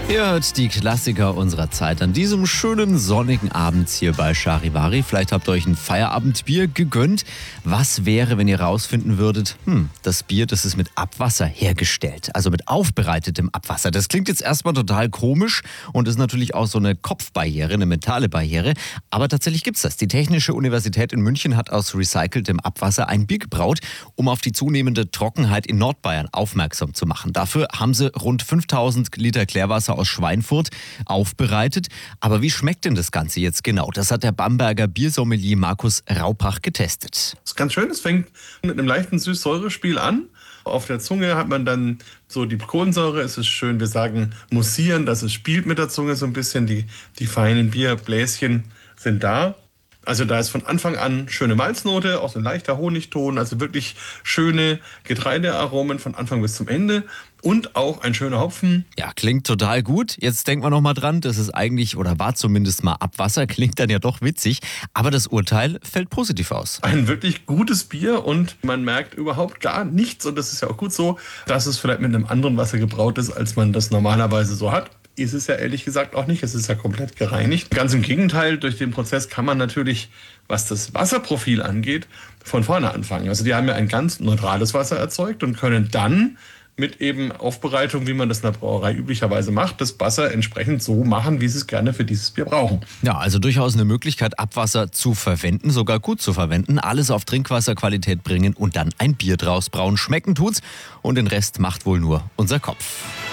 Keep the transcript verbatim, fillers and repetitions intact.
Ihr hört die Klassiker unserer Zeit an diesem schönen sonnigen Abend hier bei Charivari. Vielleicht habt ihr euch ein Feierabendbier gegönnt. Was wäre, wenn ihr rausfinden würdet, hm, das Bier, das ist mit Abwasser hergestellt, also mit aufbereitetem Abwasser. Das klingt jetzt erstmal total komisch und ist natürlich auch so eine Kopfbarriere, eine mentale Barriere. Aber tatsächlich gibt's das. Die Technische Universität in München hat aus recyceltem Abwasser ein Bier gebraut, um auf die zunehmende Trockenheit in Nordbayern aufmerksam zu machen. Dafür haben sie rund fünftausend Liter Klärwasser aus Schweinfurt aufbereitet. Aber wie schmeckt denn das Ganze jetzt genau? Das hat der Bamberger Biersommelier Markus Raupach getestet. Das ist ganz schön, es fängt mit einem leichten Süß-Säure-Spiel an. Auf der Zunge hat man dann so die Kohlensäure, es ist schön, wir sagen mussieren, dass es spielt mit der Zunge so ein bisschen, die, die feinen Bierbläschen sind da. Also da ist von Anfang an schöne Malznote, auch so ein leichter Honigton, also wirklich schöne Getreidearomen von Anfang bis zum Ende und auch ein schöner Hopfen. Ja, klingt total gut. Jetzt denkt man noch mal dran, das ist eigentlich oder war zumindest mal Abwasser, klingt dann ja doch witzig, aber das Urteil fällt positiv aus. Ein wirklich gutes Bier und man merkt überhaupt gar nichts und das ist ja auch gut so, dass es vielleicht mit einem anderen Wasser gebraut ist, als man das normalerweise so hat. Ist es ja ehrlich gesagt auch nicht. Es ist ja komplett gereinigt. Ganz im Gegenteil, durch den Prozess kann man natürlich, was das Wasserprofil angeht, von vorne anfangen. Also die haben ja ein ganz neutrales Wasser erzeugt und können dann mit eben Aufbereitung, wie man das in der Brauerei üblicherweise macht, das Wasser entsprechend so machen, wie sie es gerne für dieses Bier brauchen. Ja, also durchaus eine Möglichkeit, Abwasser zu verwenden, sogar gut zu verwenden, alles auf Trinkwasserqualität bringen und dann ein Bier draus brauen. Schmecken tut's und den Rest macht wohl nur unser Kopf.